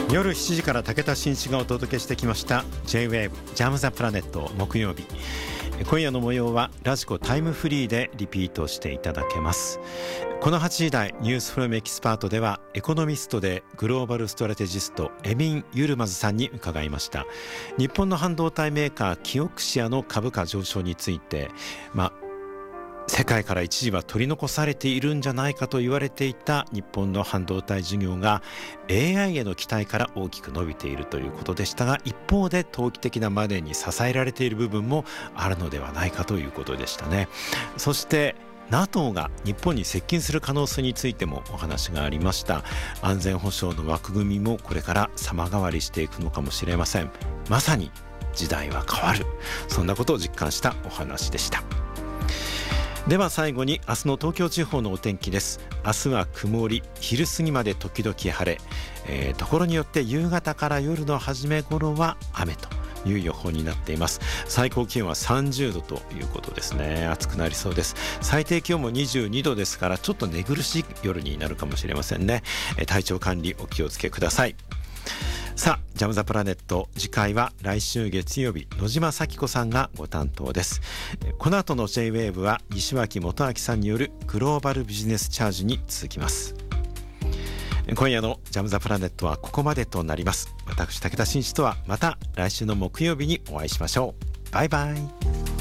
夜7時から武田真一がお届けしてきました J-WAVE ジャムザプラネット木曜日。今夜の模様はラジコタイムフリーでリピートしていただけます。この8時台ニュースフロムエキスパートではエコノミストでグローバルストラテジストエミン・ユルマズさんに伺いました。日本の半導体メーカーキオクシアの株価上昇について、世界から一時は取り残されているんじゃないかと言われていた日本の半導体事業が AI への期待から大きく伸びているということでしたが、一方で投機的なマネーに支えられている部分もあるのではないかということでしたね。そしてNATO が日本に接近する可能性についてもお話がありました。安全保障の枠組みもこれから様変わりしていくのかもしれません。まさに時代は変わる、そんなことを実感したお話でした。では最後に明日の東京地方のお天気です。明日は曇り、昼過ぎまで時々晴れ、ところによって夕方から夜の初め頃は雨という予報になっています。最高気温は30度ということですね。暑くなりそうです。最低気温も22度ですから、ちょっと寝苦しい夜になるかもしれませんね。体調管理お気をつけください。さあ、ジャムザプラネット、次回は来週月曜日、野島咲子さんがご担当です。この後の J-WAVE は西脇元明さんによるグローバルビジネスチャージに続きます。今夜のジャムザプラネットはここまでとなります。私武田真一とはまた来週の木曜日にお会いしましょう。バイバイ。